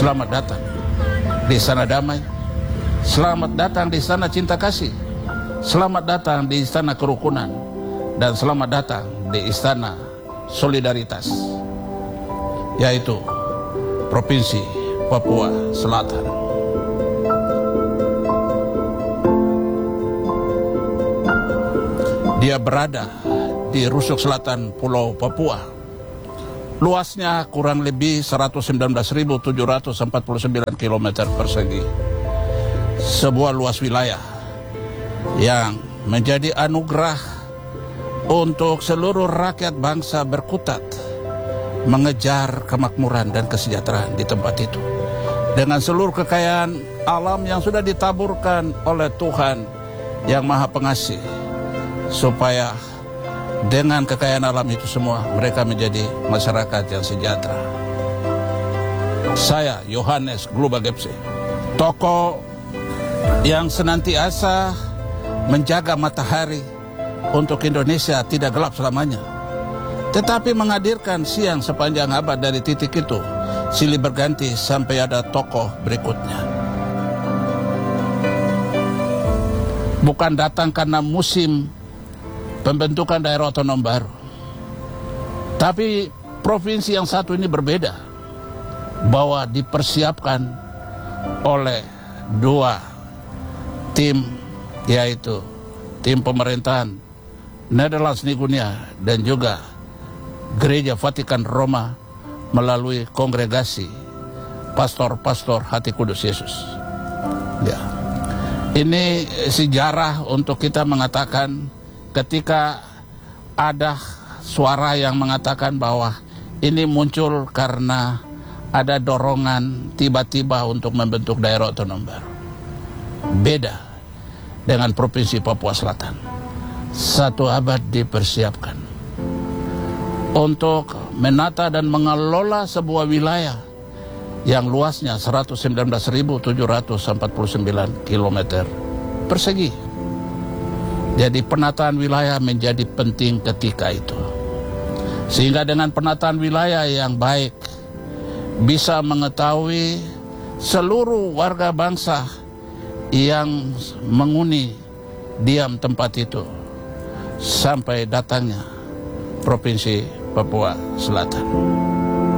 Selamat datang di Istana Damai. Selamat datang di Istana Cinta Kasih. Selamat datang di Istana Kerukunan. Dan selamat datang di Istana Solidaritas, yaitu Provinsi Papua Selatan. Dia berada di rusuk selatan Pulau Papua. Luasnya kurang lebih 119.749 km persegi. Sebuah luas wilayah yang menjadi anugerah untuk seluruh rakyat bangsa berkutat mengejar kemakmuran dan kesejahteraan di tempat itu. Dengan seluruh kekayaan alam yang sudah ditaburkan oleh Tuhan yang Maha Pengasih, supaya dengan kekayaan alam itu semua mereka menjadi masyarakat yang sejahtera. Saya Yohanes Global Gepse, tokoh yang senantiasa menjaga matahari untuk Indonesia tidak gelap selamanya, tetapi menghadirkan siang sepanjang abad. Dari titik itu silih berganti sampai ada tokoh berikutnya. Bukan datang karena musim pembentukan daerah otonom baru, tapi provinsi yang satu ini berbeda, bahwa dipersiapkan oleh dua tim, yaitu tim pemerintahan Nederlands Nigunia dan juga Gereja Vatikan Roma melalui kongregasi pastor-pastor Hati Kudus Yesus. Ya. Ini sejarah untuk kita mengatakan ketika ada suara yang mengatakan bahwa ini muncul karena ada dorongan tiba-tiba untuk membentuk daerah otonom baru. Beda dengan Provinsi Papua Selatan. 1 abad dipersiapkan untuk menata dan mengelola sebuah wilayah yang luasnya 119.749 km persegi. Jadi penataan wilayah menjadi penting ketika itu. Sehingga dengan penataan wilayah yang baik bisa mengetahui seluruh warga bangsa yang menghuni diam tempat itu sampai datangnya Provinsi Papua Selatan.